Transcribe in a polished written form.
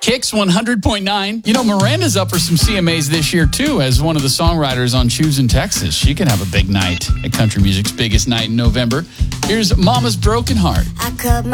Kicks 100.9. You know, Miranda's up for some CMAs this year, too, as one of the songwriters on Choosing Texas. She could have a big night at country music's biggest night in November. Here's Mama's Broken Heart. I cut my